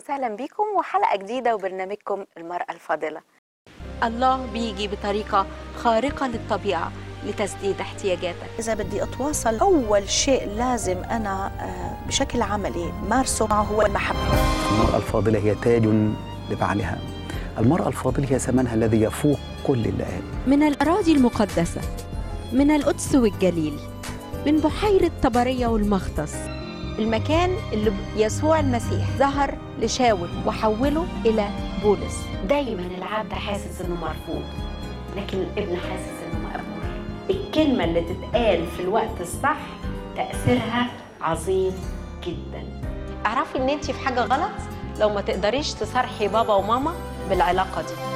وسهلا بكم وحلقة جديدة وبرنامجكم المرأة الفاضلة. الله بيجي بطريقة خارقة للطبيعة لتسديد احتياجاتك. إذا بدي أتواصل أول شيء لازم أنا بشكل عملي مارسه معه هو المحبة. المرأة الفاضلة هي تاج لبعلها. المرأة الفاضلة هي ثمنها الذي يفوق كل اللئام. من الأراضي المقدسة، من القدس والجليل، من بحيرة طبرية والمختص، المكان اللي يسوع المسيح ظهر لشاول وحوله إلى بولس. دايما العبد حاسس انه مرفوض، لكن الابن حاسس انه مقبول. الكلمة اللي تتقال في الوقت الصح تأثيرها عظيم جدا. اعرفي ان انت في حاجة غلط لو ما تقدريش تصارحي بابا وماما بالعلاقة دي.